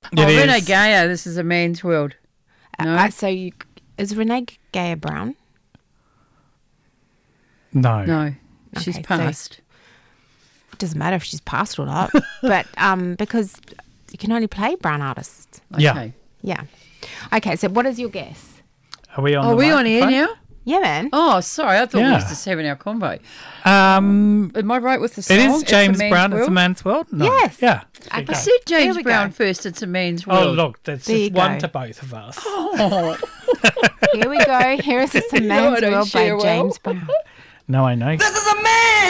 It is. Renee Gayer, this is a man's world. No? Is Renee Gayer brown? No. No, she's Okay, so- passed. It doesn't matter if she's passed or not, but because you can only play brown artists. Yeah. Okay. Yeah. Okay, so what is your guess? Are we on? Are the we on air microphone? now? Yeah, man. Oh, sorry. I thought we Yeah. was just having our convo. Am Am I right with the song? It is It's a James Man's Brown. World? It's a man's world. No. Yes. Yeah. I I said Here James we Brown go. first. It's a man's Oh, world. look, that's There you just one go. to both of us. Oh. Here we go. Here is It's a You know I Man's don't World by share well. James Brown. No, I know. This is a man!